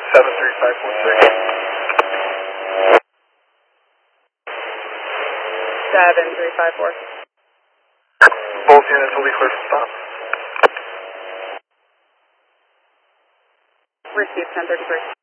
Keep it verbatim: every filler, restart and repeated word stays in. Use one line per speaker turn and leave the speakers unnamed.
seven three five four six.
seven three five four.
Both units will be clear for stop.
Receive ten thirty-three.